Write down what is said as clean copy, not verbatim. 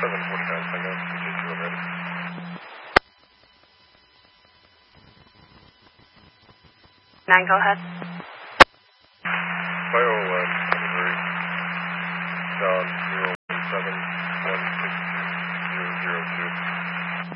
749 Tango, CJ2 ready. Nine, go ahead. Bio 1, delivery, down 017.